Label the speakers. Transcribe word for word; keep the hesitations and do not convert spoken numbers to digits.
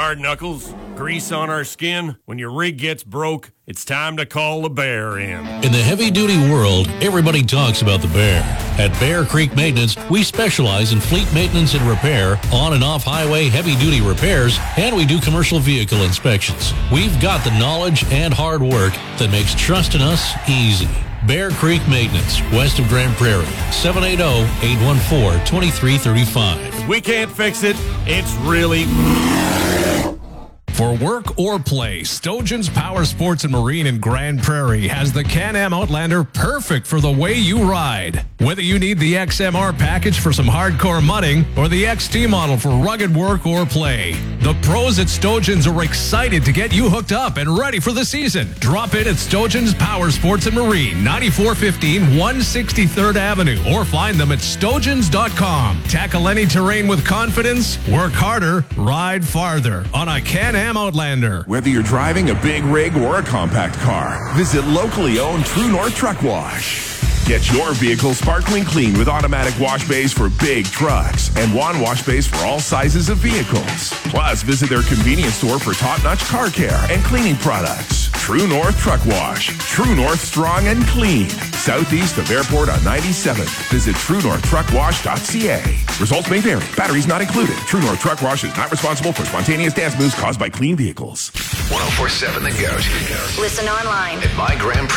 Speaker 1: hard knuckles, grease on our skin. When your rig gets broke, it's time to call the Bear in.
Speaker 2: In the heavy-duty world, everybody talks about the Bear. At Bear Creek Maintenance, we specialize in fleet maintenance and repair, on and off highway heavy-duty repairs, and we do commercial vehicle inspections. We've got the knowledge and hard work that makes trusting us easy. Bear Creek Maintenance, west of Grand Prairie, seven eight zero, eight one four, two three three five.
Speaker 1: If we can't fix it, it's really...
Speaker 3: For work or play, Stojan's Power Sports and Marine in Grand Prairie has the Can-Am Outlander perfect for the way you ride. Whether you need the X M R package for some hardcore mudding or the X T model for rugged work or play, the pros at Stojan's are excited to get you hooked up and ready for the season. Drop in at Stojan's Power Sports and Marine, ninety-four fifteen one sixty-third Avenue, or find them at stojans dot com. Tackle any terrain with confidence, work harder, ride farther on a Can-Am Outlander.
Speaker 4: Whether you're driving a big rig or a compact car, visit locally owned True North Truck Wash. Get your vehicle sparkling clean with automatic wash bays for big trucks and one wash base for all sizes of vehicles. Plus, visit their convenience store for top-notch car care and cleaning products. True North Truck Wash. True North strong and clean. Southeast of Airport on ninety-seventh. Visit true north truck wash dot c a. Results may vary. Batteries not included. True North Truck Wash is not responsible for spontaneous dance moves caused by clean vehicles.
Speaker 5: ten forty-seven The Goat.
Speaker 6: Listen online
Speaker 5: at my grand